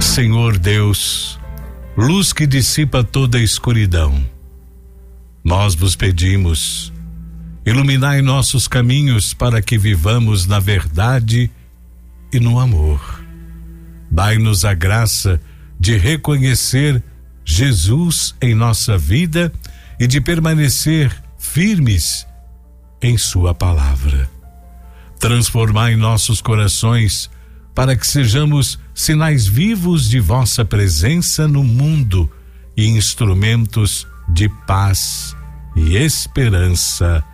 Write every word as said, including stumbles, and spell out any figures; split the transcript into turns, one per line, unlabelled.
Senhor Deus, luz que dissipa toda a escuridão, nós vos pedimos, iluminai nossos caminhos para que vivamos na verdade e no amor. Dai-nos a graça de reconhecer Jesus em nossa vida e de permanecer firmes em sua palavra. Transformai nossos corações para que sejamos sinais vivos de vossa presença no mundo e instrumentos de paz e esperança.